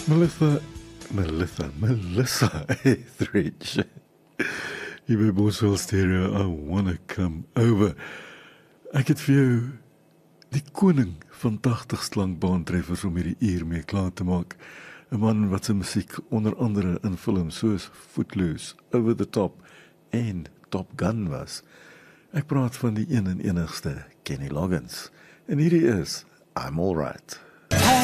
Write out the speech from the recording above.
Melissa Etheridge. Hier by Boswell Stereo, I wanna come over. Ek het vir jou die koning van 80 klankbaantreffers om hierdie uur mee klaar te maak. 'n Man wat sy musiek onder andere in films soos Footloose, Over the Top en Top Gun was. Ek praat van die een en enigste Kenny Loggins. En hierdie is I'm Alright.